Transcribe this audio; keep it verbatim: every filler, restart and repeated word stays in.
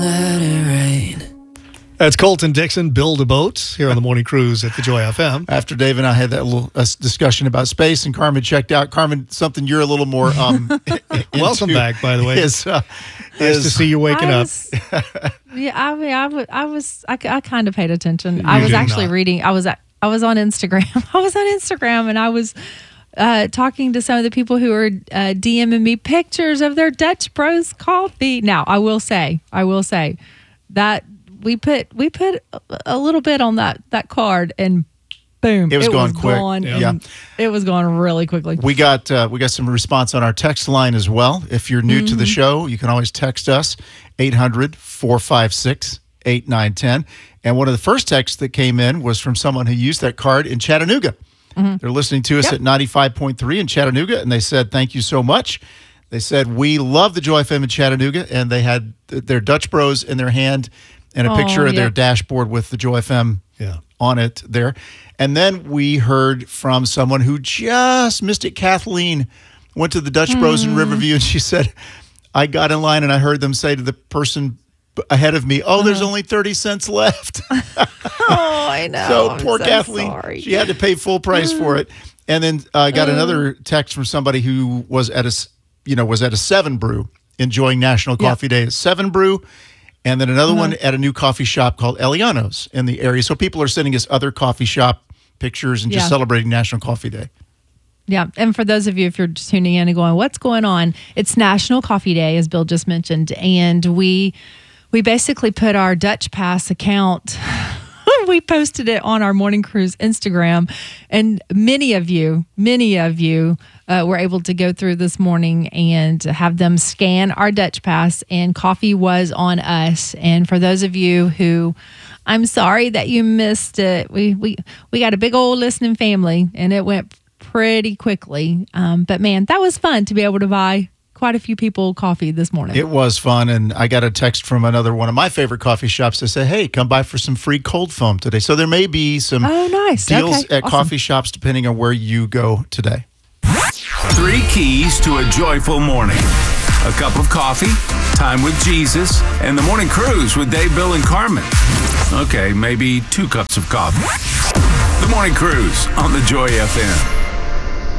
Let it rain. That's Colton Dixon, Build a Boat, here on the Morning Cruise at the Joy F M. After Dave and I had that little uh, discussion about space, and Carmen checked out. Carmen, something you're a little more um, Welcome back, by the way. Is, uh, nice is, to see you waking I up. was, yeah, I mean, I, w- I was, I, I kind of paid attention. You I was did actually not. reading. I was, at, I was on Instagram. I was on Instagram, and I was uh, talking to some of the people who were uh, DMing me pictures of their Dutch Bros coffee. Now, I will say, I will say that we put we put a, a little bit on that that card, and boom, It was going quick. gone, Yeah. and It was going really quickly. We got uh, we got some response on our text line as well. If you're new Mm-hmm. to the show, you can always text us, eight hundred, four five six, eight nine one zero. And one of the first texts that came in was from someone who used that card in Chattanooga. Mm-hmm. They're listening to us Yep. at ninety-five point three in Chattanooga, and they said, thank you so much. They said, we love the Joy F M in Chattanooga, and they had th- their Dutch Bros in their hand and a Oh, picture of their yep. dashboard with the Joy F M Yeah. on it there. And then we heard from someone who just missed it. Kathleen went to the Dutch Bros in Riverview, and she said, I got in line and I heard them say to the person ahead of me, oh, there's only thirty cents left. Oh, I know. So I'm poor so Kathleen, sorry. she had to pay full price for it. And then I uh, got another text from somebody who was at a, s- you know, was at a Seven Brew enjoying National Yeah. Coffee Day at Seven Brew. And then another one at a new coffee shop called Eliano's in the area. So people are sending us other coffee shop pictures and just Yeah. celebrating National Coffee Day. Yeah. And for those of you, if you're just tuning in and going, what's going on? It's National Coffee Day, as Bill just mentioned. And we we basically put our Dutch Pass account, we posted it on our Morning Cruise Instagram. And many of you, many of you uh, were able to go through this morning and have them scan our Dutch Pass, and coffee was on us. And for those of you who, I'm sorry that you missed it. We we we got a big old listening family, and it went pretty quickly. Um, but man, that was fun to be able to buy quite a few people coffee this morning. It was fun, and I got a text from another one of my favorite coffee shops that said, hey, come by for some free cold foam today. So there may be some Oh, nice. deals Okay, at awesome. coffee shops depending on where you go today. Three keys to a joyful morning. A cup of coffee, time with Jesus, and the morning cruise with Dave, Bill, and Carmen. Okay, maybe two cups of coffee. The morning cruise on the Joy F M.